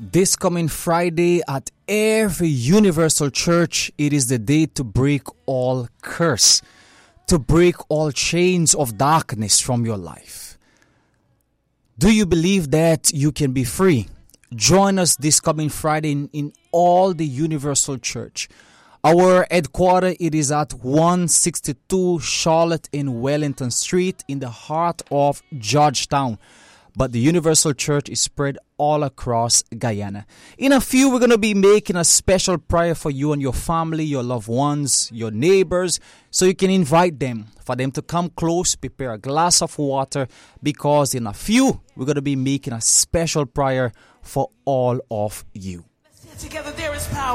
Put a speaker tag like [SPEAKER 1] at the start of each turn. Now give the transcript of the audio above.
[SPEAKER 1] This coming Friday at every Universal Church, it is the day to break all curse, to break all chains of darkness from your life. Do you believe that you can be free? Join us this coming Friday in all the Universal Church. Our headquarters, it is at 162 Charlotte and Wellington Street in the heart of Georgetown. But the Universal Church is spread all across Guyana. In a few, we're going to be making a special prayer for you and your family, your loved ones, your neighbors, so you can invite them, for them to come close, prepare a glass of water, because in a few, we're going to be making a special prayer for all of you.
[SPEAKER 2] Together there is power.